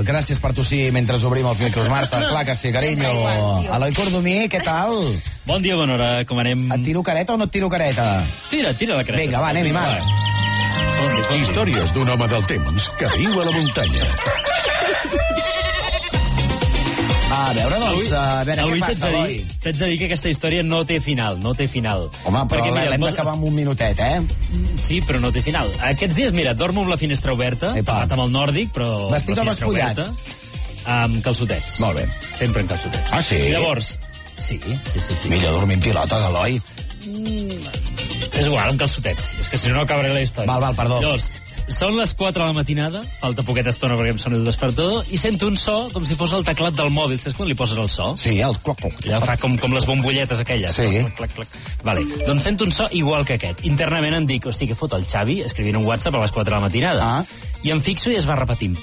gràcies per tossir mentre obrim els micros, Marta. Clar que sí, carinyo. Eloi Cordomí, què tal? Bon dia, bona hora, com anem? Et tiro careta o no et tiro careta? Tira la careta. Vinga, va, anem-hi, Marc. Històries d'un home del temps que viu a la muntanya. A veure, doncs, què passa, Eloi? T'haig de dir que aquesta història no té final, Home, però l'hem d'acabar amb un minutet, Sí, però no té final. Aquests dies, mira, dormo amb la finestra oberta, tapat amb el nòrdic, però... Vestit o despullat? Amb calçotets. Molt bé. Sempre en calçotets. Ah, sí? I llavors... Sí. Millor dormir amb pilotes, Eloi. És igual, amb calçotets. És que si no acabaré la història. Val, perdó. Llavors, són les 4 de la matinada, falta poqueta estona perquè em soni el despertador, i sento un so com si fos el teclat del mòbil. Saps quan li poses el so? Sí, el cloc. Ja fa com les bombolletes aquelles. Sí. Clac. Vale, doncs sento un so igual que aquest. Internament em dic, hosti, què fot el Xavi escrivint un WhatsApp a les 4 de la matinada? I em fixo i es va repetint.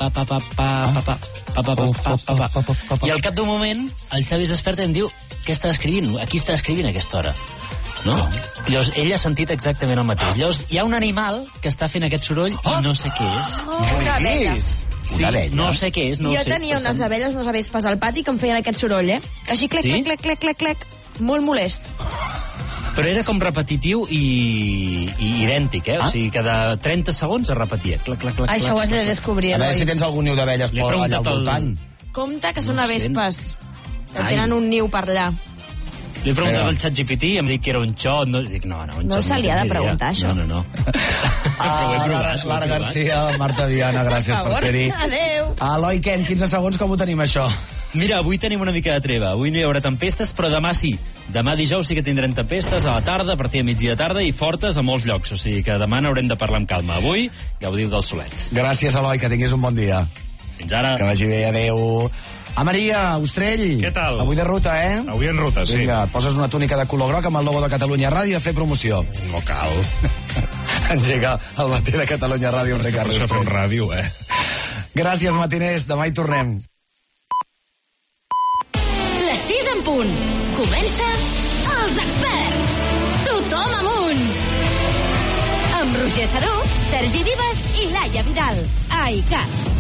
I al cap d'un moment, el Xavi es desperta i em diu, què està escrivint? A qui està escrivint a aquesta hora? No? Llavors, ell ha sentit exactament el mateix. Llavors, hi ha un animal que està fent aquest soroll i no sé què és. Una abella. Sí, no sé què és, no ho sé. Jo tenia unes abelles, unes avespes al pati que em feien aquest soroll, Que així clec. Molt molest. Però era com repetitiu i idèntic, O sigui, cada 30 segons es repetia. Això ho has de descobrir, A veure si tens algun niu d'abelles allà al voltant. Compte que són avespes. Tenen un niu per allà. Li he preguntat al ChatGPT i em dic que era un xot. Dic, no, un xot. No se li ha de preguntar, això. No. Lara Garcia, Marta Viana, gràcies per ser-hi. Adéu. Eloi, què, en 15 segons com ho tenim, això? Mira, avui tenim una mica de treva. Avui no hi haurà tempestes, però demà sí. Demà dijous sí que tindrem tempestes a la tarda, a partir de migdia de tarda, i fortes a molts llocs. O sigui que demà n'haurem de parlar amb calma. Avui gaudiu del solet. Gràcies, Eloi, que tinguis un bon dia. Fins ara. Que vagi bé, adéu. Maria, Ostrell. Què tal? Avui de ruta, Avui en ruta, sí. Vinga, poses una túnica de color groc amb el logo de Catalunya Ràdio a fer promoció. No cal. Engega el matí de Catalunya Ràdio amb Ricard Això Ostrell. fem ràdio, Gràcies, matiners. Demà hi tornem. Les 6 en punt. Comença Els Experts. Tothom amunt. Amb Roger Saró, Sergi Vives i Laia Vidal. A ICAT.